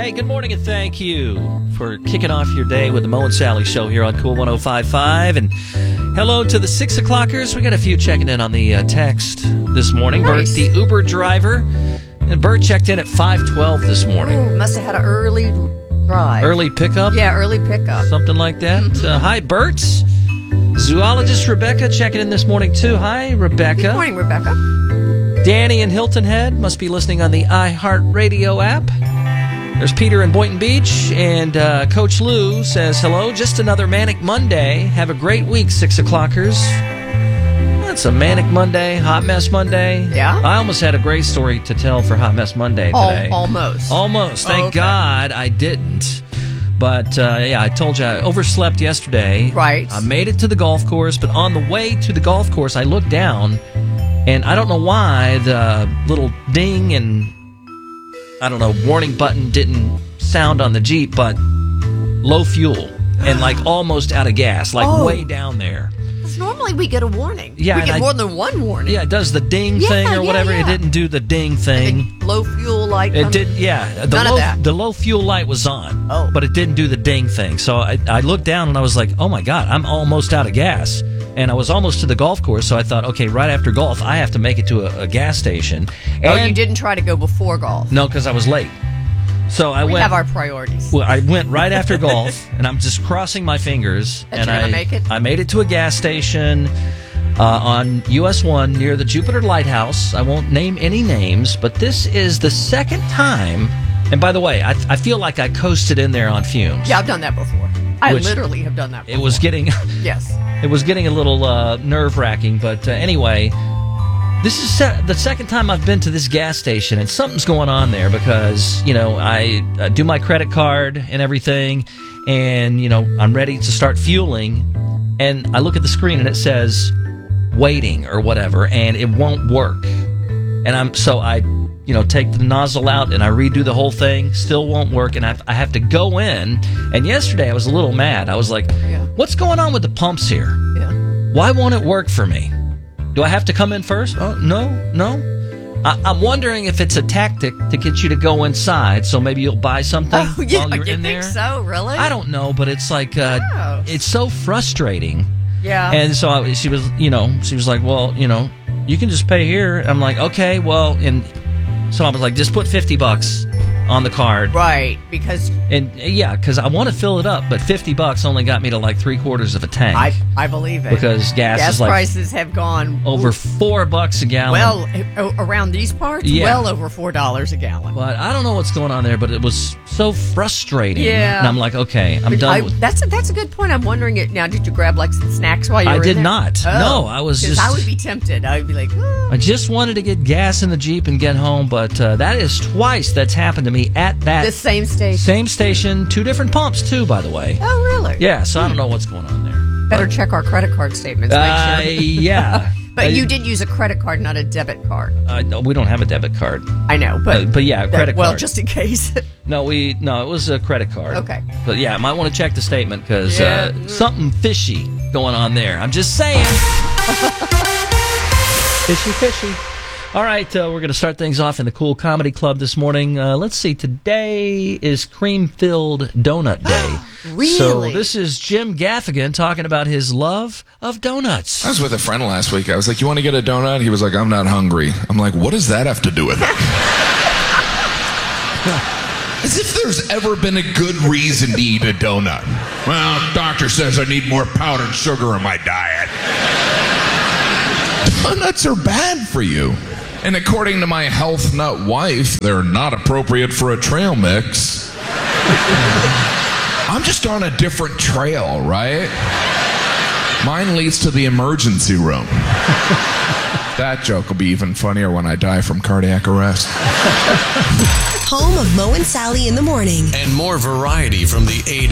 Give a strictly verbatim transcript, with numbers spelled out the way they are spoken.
Hey, good morning and thank you for kicking off your day with the Mo and Sally Show here on Cool one oh five point five. And hello to the six o'clockers. We got a few checking in on the uh, text this morning. Nice. Bert, the Uber driver. And Bert checked in at five twelve this morning. Ooh, must have had an early drive. Early pickup? Yeah, early pickup. Something like that. Mm-hmm. Uh, hi, Bert. Zoologist Rebecca checking in this morning, too. Hi, Rebecca. Good morning, Rebecca. Danny in Hilton Head must be listening on the iHeartRadio app. There's Peter in Boynton Beach, and uh, Coach Lou says, hello, just another Manic Monday. Have a great week, six o'clockers. It's a Manic Monday, Hot Mess Monday. Yeah? I almost had a great story to tell for Hot Mess Monday today. Al- almost. Almost. Thank Oh, okay. God I didn't. But, uh, yeah, I told you I overslept yesterday. Right. I made it to the golf course, but on the way to the golf course, I looked down, and I don't know why the little ding and, I don't know, warning button didn't sound on the Jeep, but low fuel and, like, almost out of gas, like Oh. way down there. Because normally we get a warning. Yeah, we and get I- more than one warning. Yeah, it does the ding Yeah, thing or yeah, whatever. It yeah. didn't do the ding I thing. think low fuel light. It comes- did, yeah. The None of low, that. The low fuel light was on, Oh. but it didn't do the ding thing. So I, I looked down and I was like, oh my God, I'm almost out of gas. And I was almost to the golf course, so I thought, okay, right after golf, I have to make it to a, a gas station. And Oh, you didn't try to go before golf. No, because I was late. So I We went. have our priorities. Well, I went right after golf, and I'm just crossing my fingers. That and you're I gonna make it? I made it to a gas station uh, on U S one near the Jupiter Lighthouse. I won't name any names, but this is the second time. And by the way, I, I feel like I coasted in there on fumes. Yeah, I've done that before. I Which- literally have done that before. It was getting Yes. it was getting a little uh, nerve wracking, but uh, anyway. This is se- the second time I've been to this gas station, and something's going on there because, you know, I uh, do my credit card and everything, and, you know, I'm ready to start fueling, and I look at the screen and it says waiting or whatever, and it won't work. And I'm so I, you know, take the nozzle out and I redo the whole thing, still won't work, and I, I have to go in. And yesterday I was a little mad. I was like, Yeah. what's going on with the pumps here? Yeah. Why won't it work for me? Do I have to come in first? Oh, no, no. I, I'm wondering if it's a tactic to get you to go inside, so maybe you'll buy something Oh, yeah. while you're You in think there. so? Really? I don't know, but it's like, uh, Oh. it's so frustrating. Yeah. And so I, she was, you know, she was like, well, you know, you can just pay here. I'm like, okay, well, and so I was like, just put fifty bucks on the card. Right, because And yeah, because I want to fill it up, but fifty bucks only got me to like three quarters of a tank. I I believe it. Because gas, gas is like prices have gone over four bucks a gallon. well a- around these parts. Yeah. Well over four dollars a gallon. But I don't know what's going on there, but it was so frustrating. Yeah. And I'm like, okay, I'm But done I, with that's a, that's a good point. I'm wondering it now. Did you grab like some snacks while you I were in did there? not. Oh. No, I was 'Cause just- I would be tempted. I would be like, "Oh." I just wanted to get gas in the Jeep and get home, but uh, that is twice that's happened to me at that the same station. same station, two different pumps too, by the way. Oh, really? Yeah, so I don't know what's going on there. Better check our credit card statements. Make Uh, sure. yeah. But Uh, you did use a credit card, not a debit card. Uh, no, we don't have a debit card. I know, but Uh, but yeah, a credit well, card. just in case. No, we no, it was a credit card. Okay. But yeah, I might want to check the statement because Yeah. uh, something fishy going on there. I'm just saying. Fishy, fishy. All right, uh, we're going to start things off in the Cool Comedy Club this morning. Uh, let's see, today is Cream-Filled Donut Day. Really? So this is Jim Gaffigan talking about his love of donuts. I was with a friend last week. I was like, you want to get a donut? He was like, I'm not hungry. I'm like, what does that have to do with it? As if there's ever been a good reason to eat a donut. Well, doctor says I need more powdered sugar in my diet. Donuts are bad for you. And according to my health nut wife, they're not appropriate for a trail mix. I'm just on a different trail, right? Mine leads to the emergency room. That joke will be even funnier when I die from cardiac arrest. Home of Mo and Sally in the morning. And more variety from the eighties.